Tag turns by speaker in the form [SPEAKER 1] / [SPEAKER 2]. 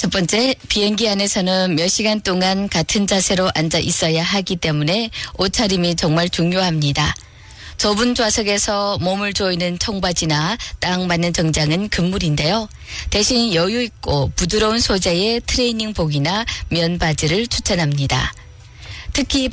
[SPEAKER 1] 첫 번째, 비행기 안에서는 몇 시간 동안 같은 자세로 앉아 있어야 하기 때문에 옷차림이 정말 중요합니다. 좁은 좌석에서 몸을 조이는 청바지나 딱 맞는 정장은 금물인데요. 대신 여유 있고 부드러운 소재의 트레이닝복이나 면바지를 추천합니다. 특히